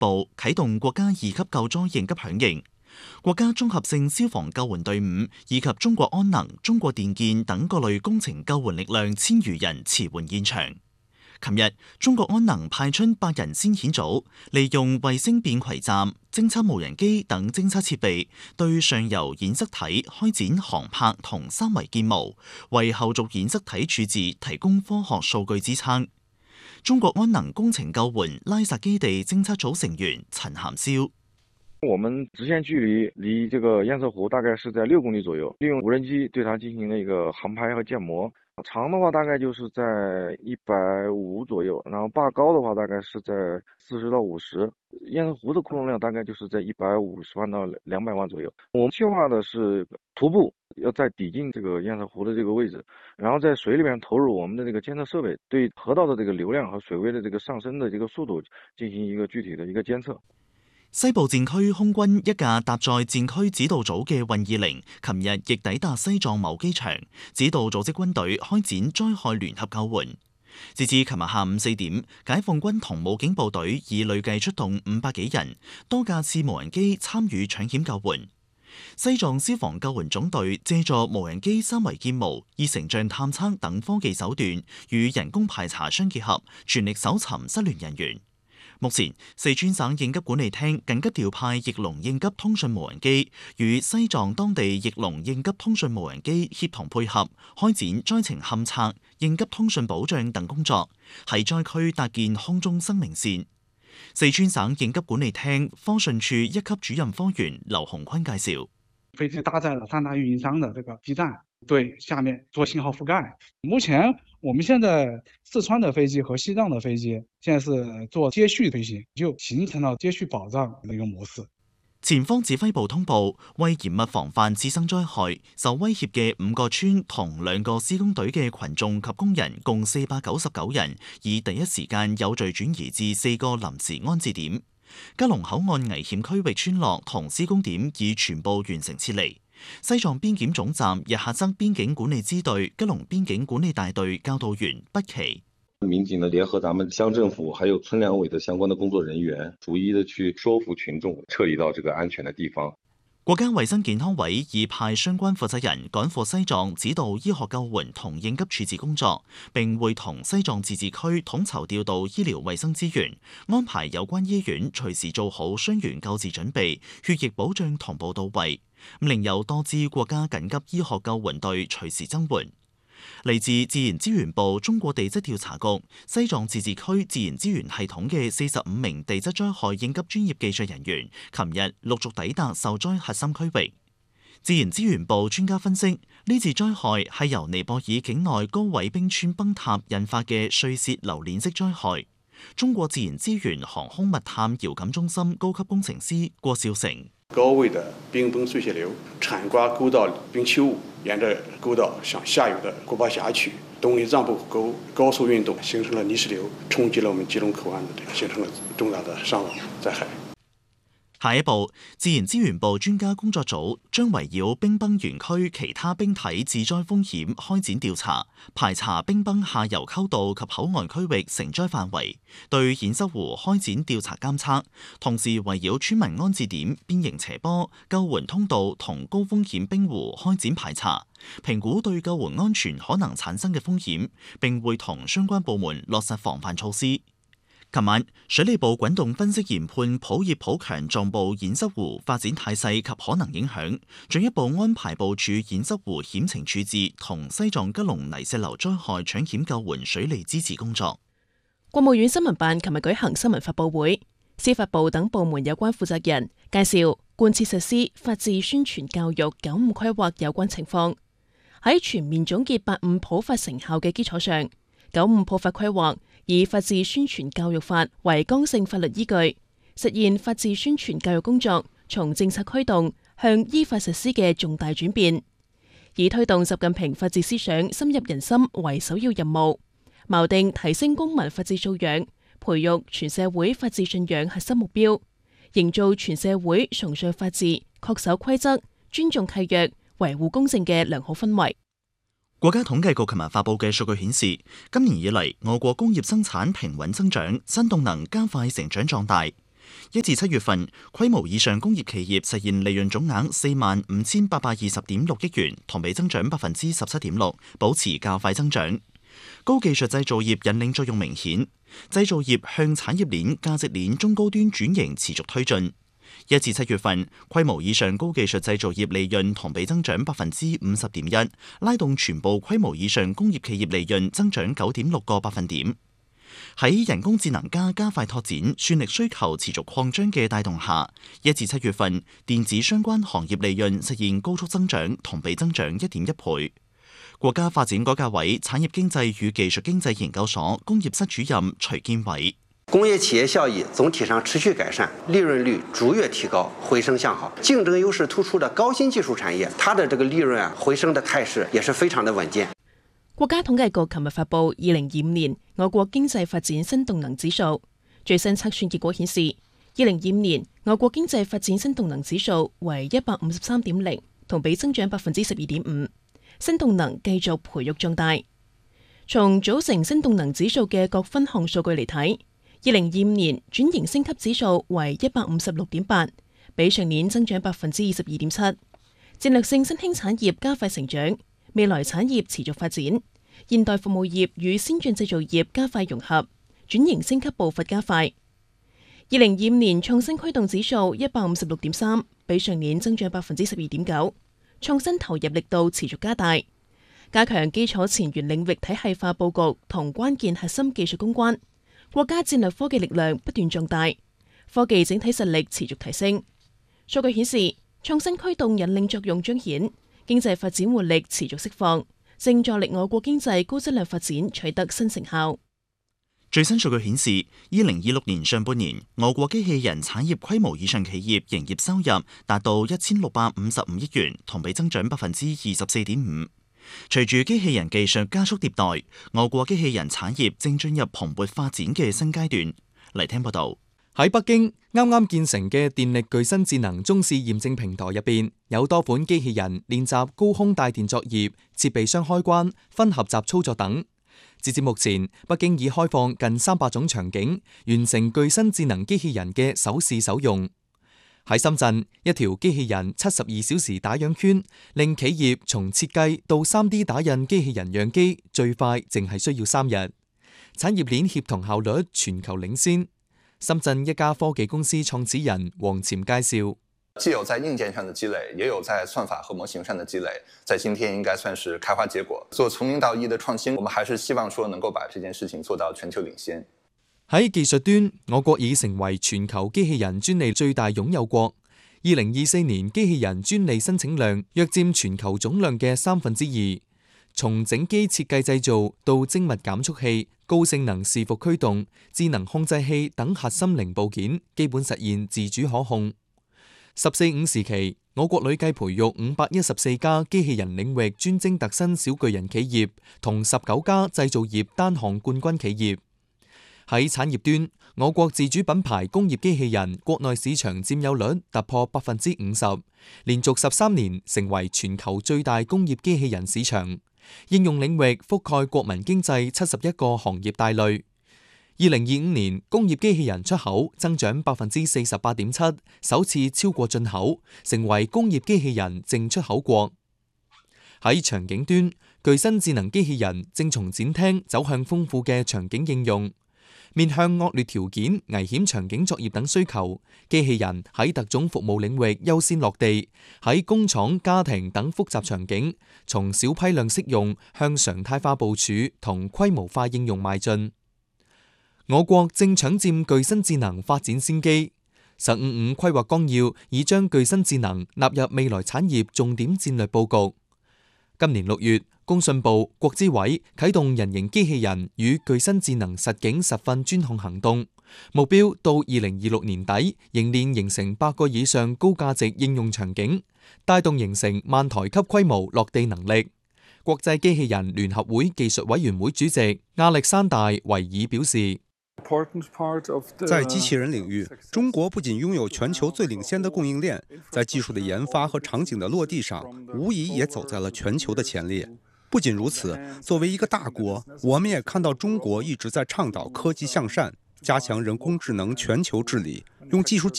部啟動國家2級救災應急響應，國家綜合性消防救援隊伍以及中國安能、中國電建等各類工程救援力量1000餘人馳援現場。琴日，中國安能派出8人先遣組，利用衛星便攜站、偵測無人機等偵測設備，對上游堰塞體開展航拍同三維建模，為後續堰塞體處置提供科學數據支撐。中國安能工程救援拉薩基地偵測組成員陳涵霄： 我們直線距離離這個堰塞湖大概是在6公里左右，利用無人機對它進行了一個航拍和建模。長的話大概就是在150左右，然後壩高的話大概是在40到50，堰塞湖的庫容量大概就是在150萬到200萬左右。我們計劃的是徒步要再抵近這個堰塞湖的這個位置，然後在水裏面投入我們的這個監測設備，對河道的這個流量和水位的這個上升的這個速度進行一個具體的一個監測。 西部戰區空軍一架搭載戰區指導組嘅運20，琴日亦抵達西藏某機場，指導組織軍隊開展災害聯合救援。截至琴日下午4點，解放軍同武警部隊已累計出動500幾人，多架次無人機參與搶險救援。西藏消防救援總隊借助無人機三維建模、以成像探測等科技手段，與人工排查相結合，全力搜尋失聯人員。目前，四川省應急管理廳緊急調派翼龍應急通訊無人機，與西藏當地翼龍應急通訊無人機協同配合，開展災情勘測、應急通訊保障等工作，喺災區搭建空中生命線。四川省應急管理廳科訊處1級主任科員劉洪坤介紹： 飛機搭載了3大運營商的這個基站，對下面做信號覆蓋。目前我們現在四川的飛機和西藏的飛機現在是做接續飛行，就形成了接續保障的一個模式。 前方指揮部通報，為嚴密防範次生災害，受威脅嘅5個村同2個施工隊嘅群眾及工人共499人，以第一時間有序轉移至4個臨時安置點。吉隆口岸危險區域村落同施工點已全部完成撤離。西藏邊檢總站日喀則邊境管理支隊吉隆邊境管理大隊教導員畢奇： 民警呢聯合咱們鄉政府還有村兩委的相關的工作人員，逐一的去說服群眾撤離到這個安全的地方。 國家衛生健康委已派相關負責人趕赴西藏指導醫學救援同應急處置工作，並會同西藏自治區統籌調度醫療衛生資源，安排有關醫院隨時做好傷員救治準備，血液保障同步到位。另有多支國家緊急醫學救援隊隨時增援。嚟自自然資源部中國地質調查局西藏自治區自然資源系統嘅45名地質災害應急專業技術人員，琴日陸續抵達受災核心區域。自然資源部專家分析，呢次災害係由尼泊爾境內高位冰川崩塌引發嘅碎屑流鏈式災害。中國自然資源航空物探遙感中心高級工程師郭少成： 高位的冰崩碎屑流鏟刮沟道冰丘物，沿着沟道向下游的果巴峡区东里藏布湖沟高速运动，形成了泥石流，衝擊了我們吉隆口岸的，形成了重大的傷亡災害。 下一步，自然資源部專家工作組將圍繞冰崩園區其他冰體致災風險開展調查，排查冰崩下游溝道及口岸區域承災範圍，對堰塞湖開展調查監測，同時圍繞村民安置點、變形斜坡、救援通道同高風險冰湖開展排查，評估對救援安全可能產生嘅風險，並會同相關部門落實防範措施。琴晚，水利部滾動分析研判普葉普強狀部堰塞湖發展態勢及可能影響，進一步安排部署堰塞湖險情處置同西藏吉隆泥石流災害搶險救援水利支持工作。 國務院新聞辦琴日舉行新聞發佈會，司法部等部門有關負責人介紹貫徹實施法治宣傳教育95規劃有關情況，喺全面總結85普法成效嘅基礎上，95普法規劃以法治宣傳教育法為剛性法律依據，實現法治宣傳教育工作從政策驅動向依法實施嘅重大轉變，以推動習近平法治思想深入人心為首要任務，錨定提升公民法治素養、培育全社會法治信仰核心目標，營造全社會崇尚法治、恪守規則、尊重契約、維護公正嘅良好氛圍。 國家統計局琴日發佈嘅數據顯示，今年以嚟我國工業生產平穩增長，新動能加快成長壯大。 1至7月份，規模以上工業企業實現利潤總額45,820.6億元，同比增長17.6%，保持較快增長。高技術製造業引領作用明顯，製造業向產業鏈、價值鏈中高端轉型持續推進。1至7月份，規模以上高技術製造業利潤同比增長50.1%，拉動全部規模以上工業企業利潤增長9.6個百分點。喺人工智能加快拓展、算力需求持續擴張嘅帶動下，1至7月份電子相關行業利潤實現高速增長，同比增長1.1倍。國家發展改革委產業經濟與技術經濟研究所工業室主任徐堅偉： 工業企業效益總體上持續改善，利潤率逐月提高，回升向好。競爭優勢突出的高新技術產業，它的這個利潤回升的態勢也是非常的穩健。 國家統計局琴日發布2025年我國經濟發展新動能指數，最新測算結果顯示，2025年我國經濟發展新動能指數為153.0，同比增長12.5%。新動能繼續培育壯大。從組成新動能指數嘅各分項數據嚟睇，2025年轉型升級指數為156.8，比上年增長22.7%。戰略性新興產業加快成長，未來產業持續發展，現代服務業與先進製造業加快融合，轉型升級步伐加快。2025年創新驅動指數156.3，比上年增長12.9%。創新投入力度持續加大，加強基礎前沿領域體系化佈局同關鍵核心技術攻關。國家戰略科技力量不斷壯大，科技整體實力持續提升。數據顯示，創新驅動引領作用彰顯，經濟發展活力持續釋放，正助力我國經濟高質量發展取得新成效。 最新數據顯示，2026年上半年，我國機器人產業規模以上企業營業收入達到1655億元，同比增長24.5%。隨住機器人技術加速迭代，我國機器人產業正進入蓬勃發展嘅新階段。嚟聽報道。 喺北京啱啱建成嘅電力具身智能中試驗證平台入邊，有多款機器人練習高空帶電作業、設備箱開關、分合集操作等。截至目前，北京已開放近300種場景，完成具身智能機器人嘅首試首用。喺深圳，一條機器人72小時打樣圈，令企業從設計到 3D 打印機器人樣機最快淨係需要3日，產業鏈協同效率全球領先。深圳一家科技公司創始人王潛介紹。 既有在硬件上的積累，也有在算法和模型上的積累，在今天應該算是開花結果。做從零到一的創新，我們還是希望說能夠把這件事情做到全球領先。 喺技術端，我國已成為全球機器人專利最大擁有國。2024年機器人專利申請量約佔全球總量嘅2/3。從整機設計製造到精密減速器、高性能伺服驅動、智能控制器等核心零部件，基本實現自主可控。14-5時期，我國累計培育514家機器人領域專精特新小巨人企業，同19家製造業單項冠軍企業。喺產業端，我國自主品牌工業機器人國內市場佔有率突破50%，連續13年成為全球最大工業機器人市場。應用領域覆蓋國民經濟71個行業大類。2025年工業機器人出口增長48.7%，首次超過進口，成為工業機器人淨出口國。喺場景端，具身智能機器人正從展廳走向豐富嘅場景應用。面向惡劣條件、危險場景作業等需求，機器人喺特種服務領域優先落地，喺工廠、家庭等複雜場景，從小批量適用向常態化部署同規模化應用邁進。我國正搶佔具身智能發展先機。15-5規劃綱要已將具身智能納入未來產業重點戰略佈局。今年6月，工信部、國資委啟動人形機器人與具身智能實景實訓專項行動，目標到2026年底凝練形成100個以上高價值應用場景，帶動形成萬台級規模落地能力。國際機器人聯合會技術委員會主席亞歷山大維爾表示， 在機器人領域，中國不僅擁有全球最領先的供應鏈，在技術的研發和場景的落地上，無疑也走在了全球的前列。不僅如此，作為一個大國，我們也看到中國一直在倡導科技向善， 加强人工智能全球治理，用技术